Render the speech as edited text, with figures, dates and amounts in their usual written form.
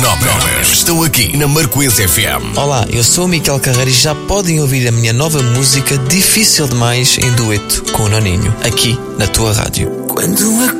novas estão aqui na Marcoense FM. Olá, eu sou o Miquel Carreira e já podem ouvir a minha nova música Difícil Demais em dueto com o Noninho, aqui na tua rádio. Quando